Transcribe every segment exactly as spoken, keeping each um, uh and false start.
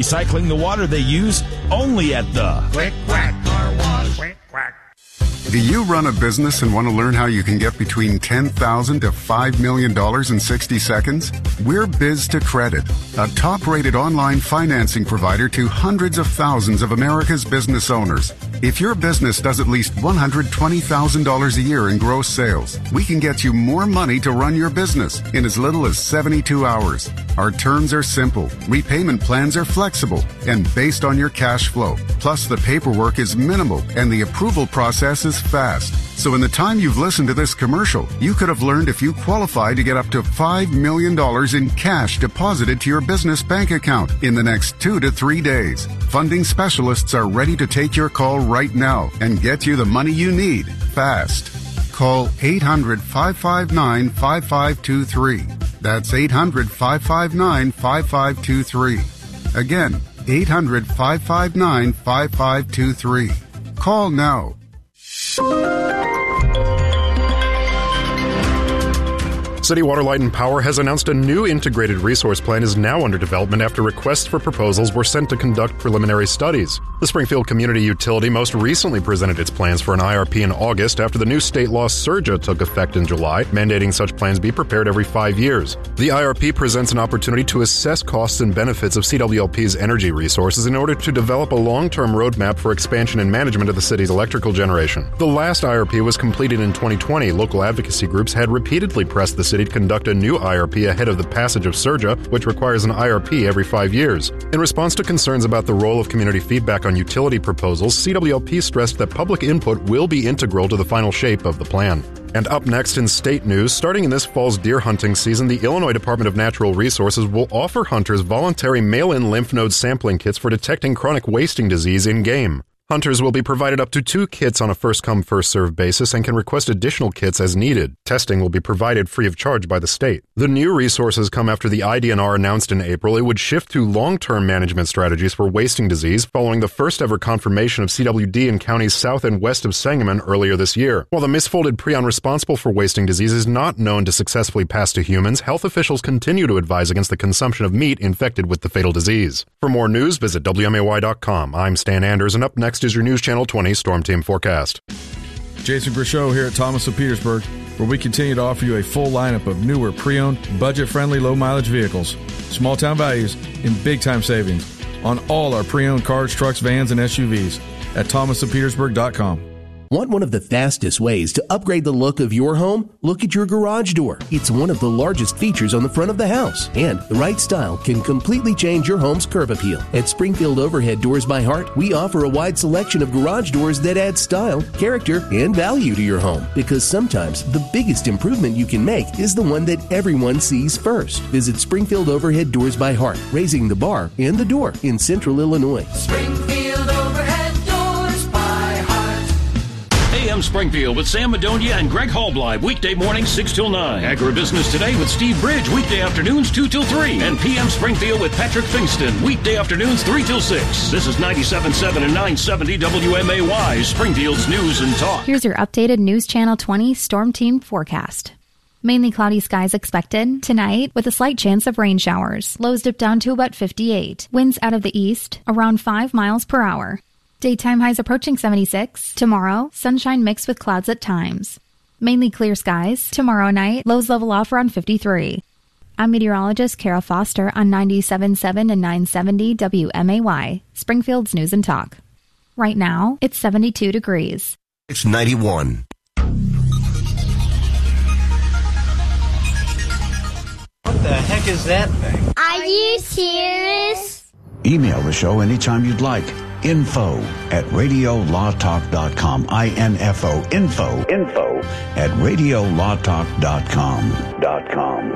recycling the water they use only at the Quick Quack Car Wash. Quick Quack. Do you run a business and want to learn how you can get between ten thousand dollars to five million dollars in sixty seconds? We're Biz to Credit, a top-rated online financing provider to hundreds of thousands of America's business owners. If your business does at least one hundred twenty thousand dollars a year in gross sales, we can get you more money to run your business in as little as seventy-two hours. Our terms are simple, repayment plans are flexible, and based on your cash flow. Plus, the paperwork is minimal and the approval process is fast. So in the time you've listened to this commercial, you could have learned if you qualify to get up to five million dollars in cash deposited to your business bank account in the next two to three days. Funding specialists are ready to take your call right now and get you the money you need fast. Call eight hundred, five five nine, five five two three. That's eight hundred, five five nine, five five two three. Again, eight hundred, five five nine, five five two three. Call now. City Water, Light and Power has announced a new integrated resource plan is now under development after requests for proposals were sent to conduct preliminary studies. The Springfield Community Utility most recently presented its plans for an I R P in August after the new state law SURJA took effect in July, mandating such plans be prepared every five years. The I R P presents an opportunity to assess costs and benefits of C W L P's energy resources in order to develop a long-term roadmap for expansion and management of the city's electrical generation. The last I R P was completed in twenty twenty. Local advocacy groups had repeatedly pressed the city to conduct a new I R P ahead of the passage of SURJA, which requires an I R P every five years. In response to concerns about the role of community feedback on utility proposals, C W L P stressed that public input will be integral to the final shape of the plan. And up next in state news, starting in this fall's deer hunting season, the Illinois Department of Natural Resources will offer hunters voluntary mail-in lymph node sampling kits for detecting chronic wasting disease in game. Hunters will be provided up to two kits on a first-come, first-served basis and can request additional kits as needed. Testing will be provided free of charge by the state. The new resources come after the I D N R announced in April it would shift to long-term management strategies for wasting disease following the first-ever confirmation of C W D in counties south and west of Sangamon earlier this year. While the misfolded prion responsible for wasting disease is not known to successfully pass to humans, health officials continue to advise against the consumption of meat infected with the fatal disease. For more news, visit W M A Y dot com. I'm Stan Anders, and up next is your News Channel twenty Storm Team Forecast. Jason Grishow here at Thomas of Petersburg, where we continue to offer you a full lineup of newer, pre-owned, budget-friendly, low-mileage vehicles. Small-town values and big-time savings on all our pre-owned cars, trucks, vans, and S U Vs at thomas of petersburg dot com. Want one of the fastest ways to upgrade the look of your home? Look at your garage door. It's one of the largest features on the front of the house, and the right style can completely change your home's curb appeal. At Springfield Overhead Doors by Heart, we offer a wide selection of garage doors that add style, character, and value to your home, because sometimes the biggest improvement you can make is the one that everyone sees first. Visit Springfield Overhead Doors by Heart, raising the bar and the door in Central Illinois. Springfield Overhead Doors by Heart. A M Springfield with Sam Madonia and Greg Hallbleib, weekday mornings six till nine. Agribusiness Today with Steve Bridge, weekday afternoons two till three. And P M Springfield with Patrick Fingston, weekday afternoons three till six. This is ninety-seven point seven and nine seventy W M A Y, Springfield's News and Talk. Here's your updated News Channel twenty Storm Team forecast. Mainly cloudy skies expected tonight with a slight chance of rain showers. Lows dip down to about fifty-eight. Winds out of the east around five miles per hour. Daytime highs approaching seventy-six. Tomorrow, sunshine mixed with clouds at times. Mainly clear skies. Tomorrow night, lows level off around fifty-three. I'm meteorologist Carol Foster on ninety-seven point seven and nine seventy W M A Y, Springfield's News and Talk. Right now, it's seventy-two degrees. It's ninety-one. What the heck is that thing? Are you serious? Email the show anytime you'd like. Info at radio law talk dot com. I N F O. Info. Info at radio law talk dot com. Dot com.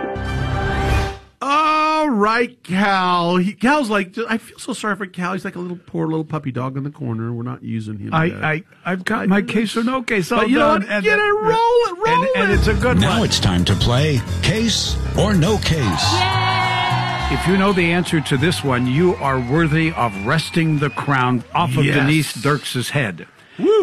All right, Cal. He, Cal's like, I feel so sorry for Cal. He's like a little poor little puppy dog in the corner. We're not using him. I, yet. I, I've got my case or no case all but you know done. what? And, Get it, roll it, roll and, it. And it's a good now one. Now it's time to play Case or No Case. If you know the answer to this one, you are worthy of wresting the crown off of Yes. Denise Dirks' head. Woo.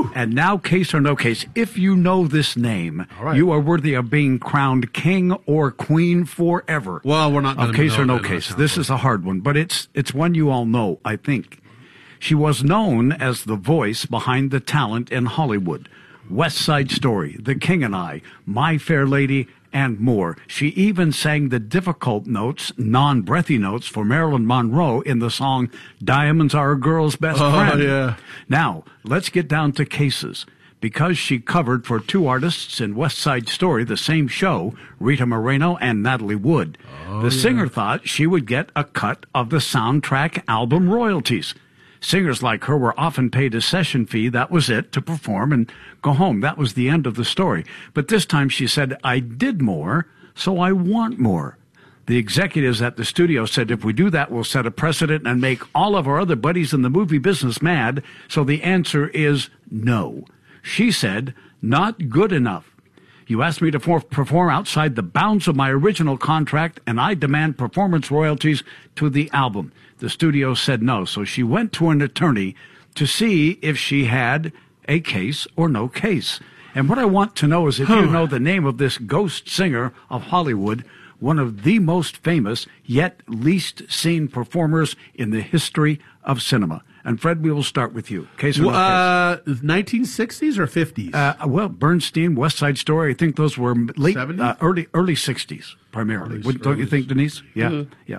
And now, case or no case, if you know this name, right. you are worthy of being crowned king or queen forever. Well, we're not of gonna case know or no that, case. that's This not is a hard one, but it's it's one you all know, I think. She was known as the voice behind the talent in Hollywood. West Side Story, The King and I, My Fair Lady, and more. She even sang the difficult notes, non-breathy notes, for Marilyn Monroe in the song Diamonds Are a Girl's Best Oh, Friend. yeah. Now, let's get down to cases. Because she covered for two artists in West Side Story, the same show, Rita Moreno and Natalie Wood, Oh, the yeah. singer thought she would get a cut of the soundtrack album royalties. Singers like her were often paid a session fee. That was it, to perform and go home. That was the end of the story. But this time she said, I did more, so I want more. The executives at the studio said, if we do that, we'll set a precedent and make all of our other buddies in the movie business mad. So the answer is no. She said, not good enough. You asked me to for- perform outside the bounds of my original contract, and I demand performance royalties to the album. The studio said no, so she went to an attorney to see if she had a case or no case. And what I want to know is if you know the name of this ghost singer of Hollywood, one of the most famous yet least seen performers in the history of cinema. And Fred, we will start with you. Case or no uh, nineteen sixties or fifties? case? Uh, well, Bernstein, West Side Story, I think those were late, seventies? uh, early, early sixties primarily. Early- Would, don't you early- think, Denise? Yeah, Mhm. yeah.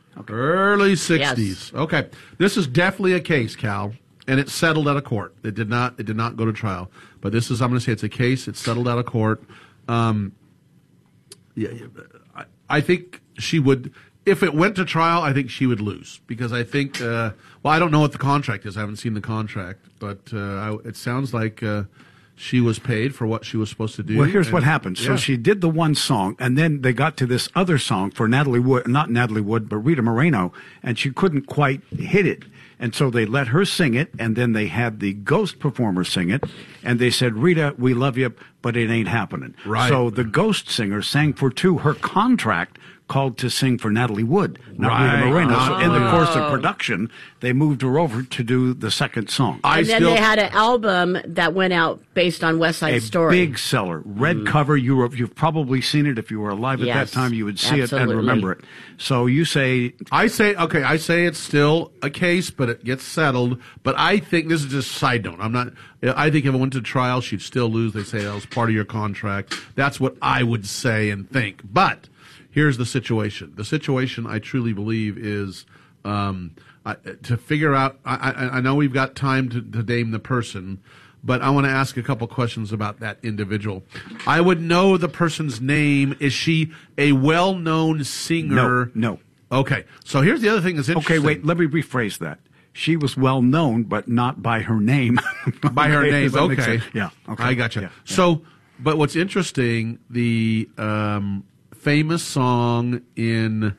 Early sixties. Okay. This is definitely a case, Cal, and it's settled out of court. It did not it did not go to trial. But this is, I'm going to say it's a case. It's settled out of court. Um, yeah, yeah, I, I think she would, if it went to trial, I think she would lose. Because I think, uh, well, I don't know what the contract is. I haven't seen the contract. But uh, I, it sounds like uh, she was paid for what she was supposed to do. Well, here's and- what happened. So yeah. she did the one song, and then they got to this other song for Natalie Wood, not Natalie Wood, but Rita Moreno, and she couldn't quite hit it. And so they let her sing it, and then they had the ghost performer sing it, and they said, Rita, we love you, but it ain't happening. Right. So the ghost singer sang for two. Her contract called to sing for Natalie Wood, not Right. Rita Moreno. So in the Oh. course of production, they moved her over to do the second song. I and then still, they had an album that went out based on West Side a Story. big seller, red cover. You were, you've probably seen it. If you were alive at Yes, that time, you would see absolutely. it and remember it. So you say, I say, okay, I say it's still a case, but it gets settled. But I think, this is just a side note. I'm not, I think if it went to trial, she'd still lose. They say that was part of your contract. That's what I would say and think. But here's the situation. The situation, I truly believe, is um, I, to figure out, I, I, I know we've got time to, to name the person, but I want to ask a couple questions about that individual. I would know the person's name. Is she a well-known singer? no, no. Okay, so here's the other thing that's interesting. Okay, wait, let me rephrase that. She was well known, but not by her name. By her Okay, name, does that make okay. sense? Yeah, okay. I gotcha. Yeah, yeah. So, but what's interesting, the um, famous song in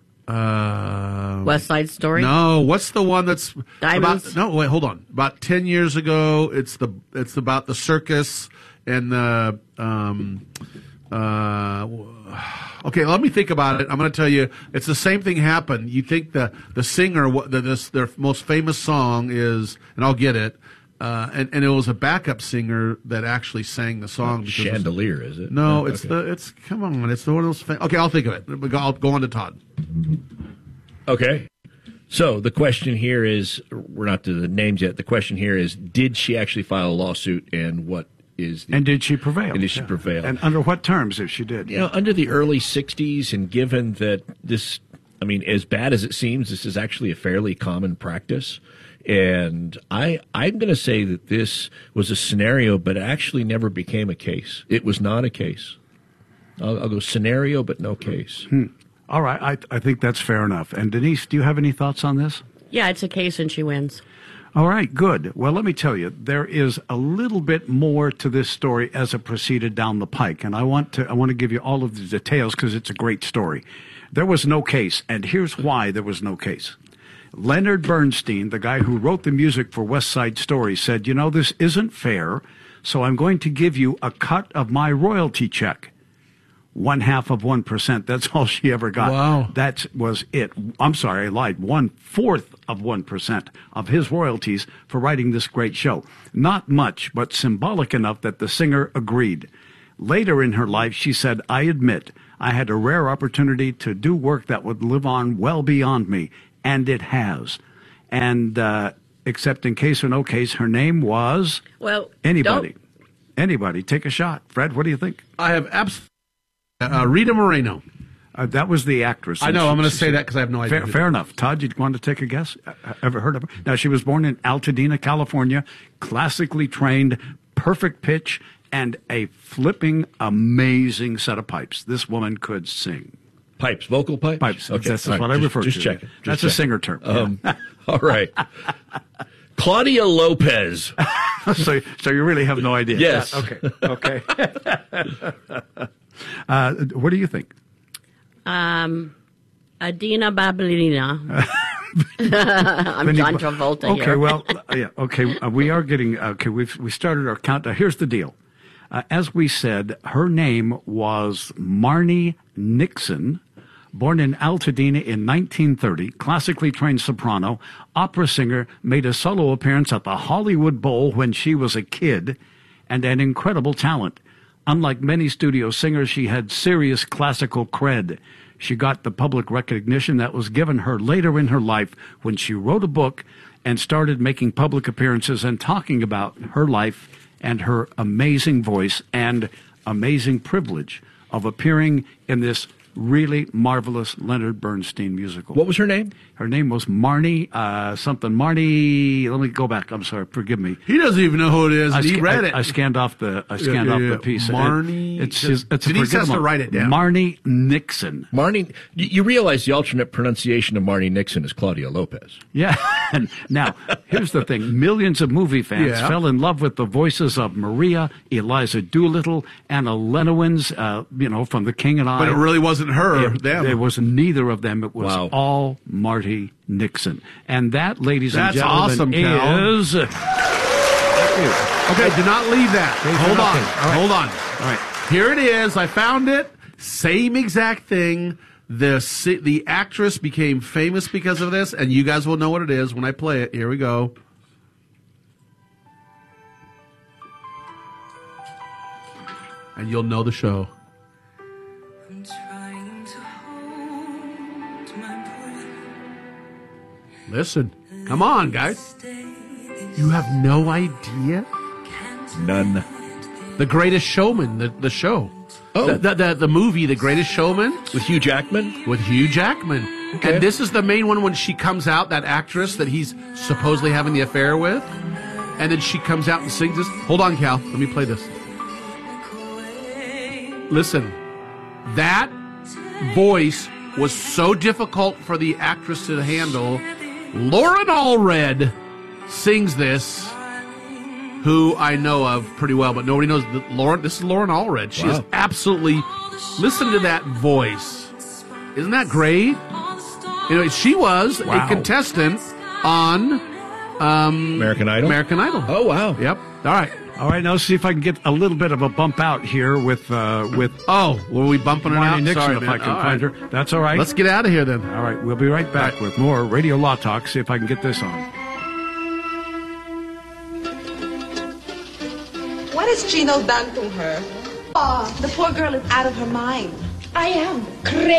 uh, West Side Story? No, what's the one that's Diamonds? About, no, wait, hold on. About ten years ago, it's the it's about the circus and the um, uh, okay. Let me think about it. I'm going to tell you, it's the same thing happened. You think the the singer, what the this, their most famous song is, and I'll get it. Uh, and, and it was a backup singer that actually sang the song. because it was- Chandelier, is it? No, Oh, it's okay. the it's come on, it's the one of those. Fa- okay, I'll think of it. I'll go on to Todd. Okay. So the question here is, we're not to the names yet. The question here is, did she actually file a lawsuit, and what is the, And did she prevail? and did she Yeah. prevail? And under what terms, if she did? You know, under the early sixties, and given that this, I mean, as bad as it seems, this is actually a fairly common practice. And I, I'm going to say that this was a scenario, but it actually never became a case. It was not a case. I'll, I'll go scenario, but no case. Hmm. All right, I, I think that's fair enough. And Denise, do you have any thoughts on this? Yeah, it's a case and she wins. All right, good. Well, let me tell you, there is a little bit more to this story as it proceeded down the pike, and I want to I want to give you all of the details because it's a great story. There was no case, and here's why there was no case. Leonard Bernstein, the guy who wrote the music for West Side Story, said, you know, this isn't fair, so I'm going to give you a cut of my royalty check. one half of one percent. That's all she ever got. Wow. That was it. I'm sorry, I lied. One fourth of one percent of his royalties for writing this great show. Not much, but symbolic enough that the singer agreed. Later in her life, she said, I admit I had a rare opportunity to do work that would live on well beyond me, and it has. And uh, except in Case or No Case, her name was well anybody. Don't. Anybody. Take a shot. Fred, what do you think? I have absolutely... Uh, Rita Moreno. Uh, that was the actress. I know. I'm going to say that because I have no idea. Fair, fair enough. Todd, you want to take a guess? Uh, ever heard of her? Now, she was born in Altadena, California, classically trained, perfect pitch, and a flipping amazing set of pipes. This woman could sing. Pipes, vocal pipes? Pipes. Okay. That's Right. what I just, refer just to. Check it. Just That's check. a singer term. Um, Yeah. All right. Claudia Lopez. so, so you really have no idea. Yes. Yeah, okay. Okay. uh, what do you think? Um, Adina Babalina. I'm John Travolta okay, here. well, uh, yeah, okay. Uh, we are getting, okay, we've, we started our countdown. Here's the deal. Uh, as we said, her name was Marnie Nixon, born in Altadena in nineteen thirty, classically trained soprano, opera singer, made a solo appearance at the Hollywood Bowl when she was a kid, and an incredible talent. Unlike many studio singers, she had serious classical cred. She got the public recognition that was given her later in her life when she wrote a book and started making public appearances and talking about her life and her amazing voice and amazing privilege of appearing in this really marvelous Leonard Bernstein musical. What was her name? Her name was Marnie, uh, something. Marnie, let me go back. I'm sorry. Forgive me. He doesn't even know who it is, I and he sca- read I, it. I scanned off the, I scanned Yeah, off yeah, the yeah. piece. Marnie- It, it's just, it's a Denise has to forgettable- write it down. Marnie Nixon. Marnie, you, you realize the alternate pronunciation of Marnie Nixon is Claudia Lopez. Yeah. And now, here's the thing. Millions of movie fans Yeah. fell in love with the voices of Maria, Eliza Doolittle, Anna Lenowens, uh, you know, from The King and I. But it really wasn't her, It, them. it was neither of them. It was Wow. all Marty Nixon. And that, ladies That's and gentlemen, awesome, Cal. is... Thank you. Okay, do not leave that. Okay, Hold on. okay. All right. Hold on. All right. Here it is. I found it. Same exact thing. The si- the actress became famous because of this, and you guys will know what it is when I play it. Here we go. And you'll know the show. Listen. Come on, guys. You have no idea? None. The Greatest Showman, the, the show. Oh. The, the, the, the movie, The Greatest Showman. With Hugh Jackman? With Hugh Jackman. Okay. And this is the main one when she comes out, that actress that he's supposedly having the affair with. And then she comes out and sings this. Hold on, Cal. Let me play this. Listen. That voice was so difficult for the actress to handle. Lauren Allred sings this, who I know of pretty well, but nobody knows that Lauren. This is Lauren Allred. She Wow. is absolutely. Listen to that voice. Isn't that great? Anyway, she was Wow. a contestant on um, American Idol? American Idol. Oh, wow. Yep. All right. All right, now see if I can get a little bit of a bump out here with uh, with. Oh, were we bumping her Marnie out? Nixon, Sorry, if man. I can All find right. her. That's all right. Let's get out of here then. All right, we'll be right back with more Radio Law Talk. See if I can get this on. What has Gino done to her? Oh, the poor girl is out of her mind. I am crazy.